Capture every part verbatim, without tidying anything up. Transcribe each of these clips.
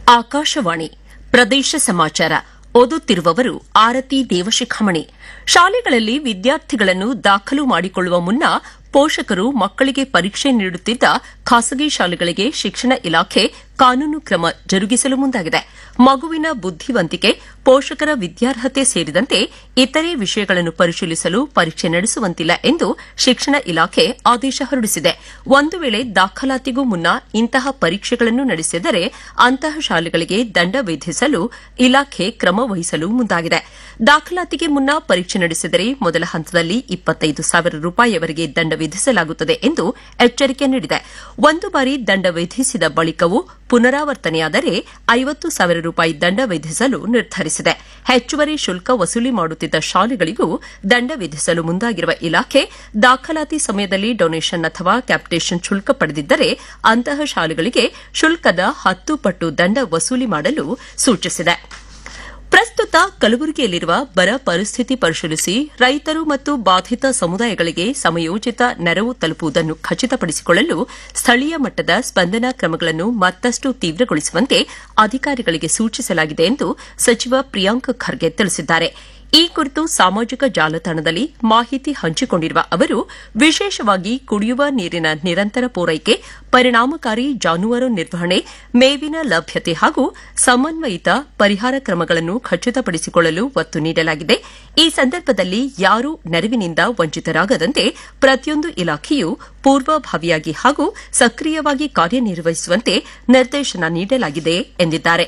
ಆಕಾಶವಾಣಿ ಪ್ರದೇಶ ಸಮಾಚಾರ ಓದುತ್ತಿರುವವರು ಆರತಿ ದೇವಶಿಖಾಮಣಿ. ಶಾಲೆಗಳಲ್ಲಿ ವಿದ್ಯಾರ್ಥಿಗಳನ್ನು ದಾಖಲು ಮಾಡಿಕೊಳ್ಳುವ ಮುನ್ನ ಪೋಷಕರು ಮಕ್ಕಳಿಗೆ ಪರೀಕ್ಷೆ ನೀಡುತ್ತಿದ್ದ ಖಾಸಗಿ ಶಾಲೆಗಳಿಗೆ ಶಿಕ್ಷಣ ಇಲಾಖೆ ಕಾನೂನು ಕ್ರಮ ಜರುಗಿಸಲು ಮುಂದಾಗಿದೆ. ಮಗುವಿನ ಬುದ್ದಿವಂತಿಕೆ, ಪೋಷಕರ ವಿದ್ಯಾರ್ಹತೆ ಸೇರಿದಂತೆ ಇತರೆ ವಿಷಯಗಳನ್ನು ಪರಿಶೀಲಿಸಲು ಪರೀಕ್ಷೆ ನಡೆಸುವಂತಿಲ್ಲ ಎಂದು ಶಿಕ್ಷಣ ಇಲಾಖೆ ಆದೇಶ ಹೊರಡಿಸಿದೆ. ಒಂದು ವೇಳೆ ದಾಖಲಾತಿಗೂ ಮುನ್ನ ಇಂತಹ ಪರೀಕ್ಷೆಗಳನ್ನು ನಡೆಸಿದರೆ ಅಂತಹ ಶಾಲೆಗಳಿಗೆ ದಂಡ ವಿಧಿಸಲು ಇಲಾಖೆ ಕ್ರಮ ವಹಿಸಲು ಮುಂದಾಗಿದೆ. ದಾಖಲಾತಿಗೆ ಮುನ್ನ ಪರೀಕ್ಷೆ ನಡೆಸಿದರೆ ಮೊದಲ ಹಂತದಲ್ಲಿ ಇಪ್ಪತ್ತೈದು ಸಾವಿರ ರೂಪಾಯಿವರೆಗೆ ದಂಡ ವಿಧಿಸಲಾಗುತ್ತದೆ ಎಂದು ಎಚ್ಚರಿಕೆ ನೀಡಿದೆ. ಒಂದು ಬಾರಿ ದಂಡ ವಿಧಿಸಿದ ಬಳಿಕವೂ ಪುನರಾವರ್ತನೆಯಾದರೆ ಐವತ್ತು ಸಾವಿರ ರೂಪಾಯಿ ದಂಡ ವಿಧಿಸಲು ನಿರ್ಧರಿಸಿದೆ. ಹೆಚ್ಚುವರಿ ಶುಲ್ಕ ವಸೂಲಿ ಮಾಡುತ್ತಿದ್ದ ಶಾಲೆಗಳಿಗೂ ದಂಡ ವಿಧಿಸಲು ಮುಂದಾಗಿರುವ ಇಲಾಖೆ ದಾಖಲಾತಿ ಸಮಯದಲ್ಲಿ ಡೊನೇಷನ್ ಅಥವಾ ಕ್ಯಾಪಿಟೇಷನ್ ಶುಲ್ಕ ಪಡೆದಿದ್ದರೆ ಅಂತಹ ಶಾಲೆಗಳಿಗೆ ಶುಲ್ಕದ ಹತ್ತು ಪಟ್ಟು ದಂಡ ವಸೂಲಿ ಮಾಡಲು ಸೂಚಿಸಿದೆ. ಪ್ರಸ್ತುತ ಕಲಬುರಗಿಯಲ್ಲಿರುವ ಬರ ಪರಿಸ್ಥಿತಿ ಪರಿಶೀಲಿಸಿ ರೈತರು ಮತ್ತು ಬಾಧಿತ ಸಮುದಾಯಗಳಿಗೆ ಸಮಯೋಚಿತ ನೆರವು ತಲುಪುವುದನ್ನು ಖಚಿತಪಡಿಸಿಕೊಳ್ಳಲು ಸ್ಥಳೀಯ ಮಟ್ಟದ ಸ್ಪಂದನಾ ಕ್ರಮಗಳನ್ನು ಮತ್ತಷ್ಟು ತೀವ್ರಗೊಳಿಸುವಂತೆ ಅಧಿಕಾರಿಗಳಿಗೆ ಸೂಚಿಸಲಾಗಿದೆ ಎಂದು ಸಚಿವ ಪ್ರಿಯಾಂಕ್ ಖರ್ಗೆ ತಿಳಿಸಿದ್ದಾರೆ. ಈ ಕುರಿತು ಸಾಮಾಜಿಕ ಜಾಲತಾಣದಲ್ಲಿ ಮಾಹಿತಿ ಹಂಚಿಕೊಂಡಿರುವ ಅವರು ವಿಶೇಷವಾಗಿ ಕುಡಿಯುವ ನೀರಿನ ನಿರಂತರ ಪೂರೈಕೆ, ಪರಿಣಾಮಕಾರಿ ಜಾನುವಾರು ನಿರ್ವಹಣೆ, ಮೇವಿನ ಲಭ್ಯತೆ ಹಾಗೂ ಸಮನ್ವಯಿತ ಪರಿಹಾರ ಕ್ರಮಗಳನ್ನು ಖಚಿತಪಡಿಸಿಕೊಳ್ಳಲು ಒತ್ತು ನೀಡಲಾಗಿದೆ. ಈ ಸಂದರ್ಭದಲ್ಲಿ ಯಾರೂ ನೆರವಿನಿಂದ ವಂಚಿತರಾಗದಂತೆ ಪ್ರತಿಯೊಂದು ಇಲಾಖೆಯೂ ಪೂರ್ವಭಾವಿಯಾಗಿ ಹಾಗೂ ಸಕ್ರಿಯವಾಗಿ ಕಾರ್ಯನಿರ್ವಹಿಸುವಂತೆ ನಿರ್ದೇಶನ ನೀಡಲಾಗಿದೆ ಎಂದಿದ್ದಾರೆ.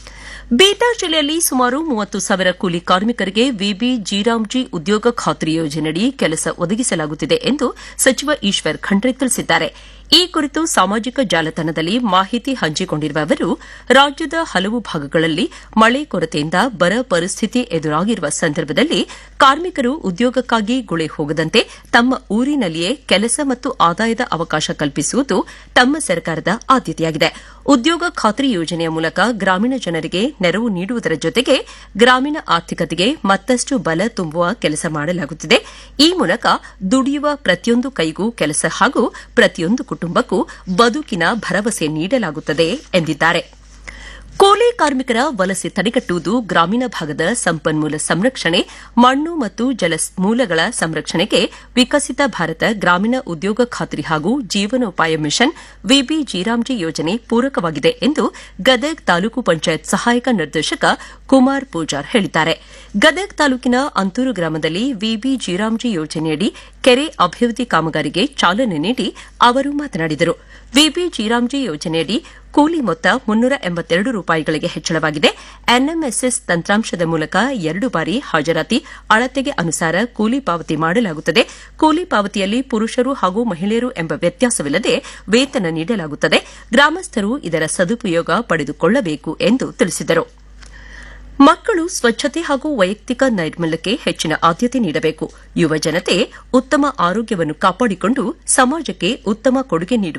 ಬೀದರ್ ಜಿಲ್ಲೆಯಲ್ಲಿ ಸುಮಾರು ಮೂವತ್ತು ಸಾವಿರ ಕೂಲಿ ಕಾರ್ಮಿಕರಿಗೆ ವಿಬಿ ಜೀರಾಮ್ಜಿ ಉದ್ಯೋಗ ಖಾತ್ರಿ ಯೋಜನೆಯಡಿ ಕೆಲಸ ಒದಗಿಸಲಾಗುತ್ತಿದೆ ಎಂದು ಸಚಿವ ಈಶ್ವರ್ ಖಂಡ್ರೆ ತಿಳಿಸಿದ್ದಾರೆ. ಈ ಕುರಿತು ಸಾಮಾಜಿಕ ಜಾಲತಾಣದಲ್ಲಿ ಮಾಹಿತಿ ಹಂಚಿಕೊಂಡಿರುವ ಅವರು ರಾಜ್ಯದ ಹಲವು ಭಾಗಗಳಲ್ಲಿ ಮಳೆ ಕೊರತೆಯಿಂದ ಬರ ಪರಿಸ್ಥಿತಿ ಎದುರಾಗಿರುವ ಸಂದರ್ಭದಲ್ಲಿ ಕಾರ್ಮಿಕರು ಉದ್ಯೋಗಕ್ಕಾಗಿ ಗುಳೆ ಹೋಗದಂತೆ ತಮ್ಮ ಊರಿನಲ್ಲಿಯೇ ಕೆಲಸ ಮತ್ತು ಆದಾಯದ ಅವಕಾಶ ಕಲ್ಪಿಸುವುದು ತಮ್ಮ ಸರ್ಕಾರದ ಆದ್ಯತೆಯಾಗಿದೆ. ಉದ್ಯೋಗ ಖಾತ್ರಿ ಯೋಜನೆಯ ಮೂಲಕ ಗ್ರಾಮೀಣ ಜನರಿಗೆ ನೆರವು ನೀಡುವುದರ ಜೊತೆಗೆ ಗ್ರಾಮೀಣ ಆರ್ಥಿಕತೆಗೆ ಮತ್ತಷ್ಟು ಬಲ ತುಂಬುವ ಕೆಲಸ ಮಾಡಲಾಗುತ್ತಿದೆ. ಈ ಮೂಲಕ ದುಡಿಯುವ ಪ್ರತಿಯೊಂದು ಕೈಗೂ ಕೆಲಸ ಹಾಗೂ ಪ್ರತಿಯೊಂದು ಕುಟುಂಬಕ್ಕೂ ಬದುಕಿನ ಭರವಸೆ ನೀಡಲಾಗುತ್ತದೆ ಎಂದಿದ್ದಾರೆ. ಕೂಲಿ ಕಾರ್ಮಿಕರ ವಲಸೆ ತಡೆಗಟ್ಟುವುದು ಗ್ರಾಮೀಣ ಭಾಗದ ಸಂಪನ್ಮೂಲ ಸಂರಕ್ಷಣೆ, ಮಣ್ಣು ಮತ್ತು ಜಲಮೂಲಗಳ ಸಂರಕ್ಷಣೆಗೆ ವಿಕಸಿತ ಭಾರತ ಗ್ರಾಮೀಣ ಉದ್ಯೋಗ ಖಾತ್ರಿ ಹಾಗೂ ಜೀವನೋಪಾಯ ಮಿಷನ್ ವಿಬಿ ಜೀರಾಮ್ಜಿ ಯೋಜನೆ ಪೂರಕವಾಗಿದೆ ಎಂದು ಗದಗ್ ತಾಲೂಕು ಪಂಚಾಯತ್ ಸಹಾಯಕ ನಿರ್ದೇಶಕ ಕುಮಾರ್ ಪೂಜಾರ್ ಹೇಳಿದ್ದಾರೆ. ಗದಗ್ ತಾಲೂಕಿನ ಅಂತೂರು ಗ್ರಾಮದಲ್ಲಿ ವಿಬಿ ಜೀರಾಮ್ಜಿ ಯೋಜನೆಯಡಿ ಕೆರೆ ಅಭಿವೃದ್ಧಿ ಕಾಮಗಾರಿಗೆ ಚಾಲನೆ ನೀಡಿ ಅವರು ಮಾತನಾಡಿದರು. ವಿಬಿ ಜೀರಾಮ್ಜಿ ಯೋಜನೆಯಡಿ ಕೂಲಿ ಮೊತ್ತ ಮುನ್ನೂರ ಎಂಬತ್ತೆರಡು ರೂಪಾಯಿಗಳಿಗೆ ಹೆಚ್ಚಳವಾಗಿದೆ. ಎನ್ಎಂಎಸ್ಎಸ್ ತಂತ್ರಾಂಶದ ಮೂಲಕ ಎರಡು ಬಾರಿ ಹಾಜರಾತಿ ಅಳತೆಗೆ ಅನುಸಾರ ಕೂಲಿ ಪಾವತಿ ಮಾಡಲಾಗುತ್ತದೆ. ಕೂಲಿ ಪಾವತಿಯಲ್ಲಿ ಪುರುಷರು ಹಾಗೂ ಮಹಿಳೆಯರು ಎಂಬ ವ್ಯತ್ಯಾಸವಿಲ್ಲದೆ ವೇತನ ನೀಡಲಾಗುತ್ತದೆ. ಗ್ರಾಮಸ್ಥರು ಇದರ ಸದುಪಯೋಗ ಪಡೆದುಕೊಳ್ಳಬೇಕು ಎಂದು ತಿಳಿಸಿದರು. ಮಕ್ಕಳು ಸ್ವಚ್ಛತೆ ಹಾಗೂ ವೈಯಕ್ತಿಕ ನೈರ್ಮಲ್ಯಕ್ಕೆ ಹೆಚ್ಚಿನ ಆದ್ಯತೆ ನೀಡಬೇಕು. ಯುವ ಜನತೆ ಉತ್ತಮ ಆರೋಗ್ಯವನ್ನು ಕಾಪಾಡಿಕೊಂಡು ಸಮಾಜಕ್ಕೆ ಉತ್ತಮ ಕೊಡುಗೆ ನೀಡುವ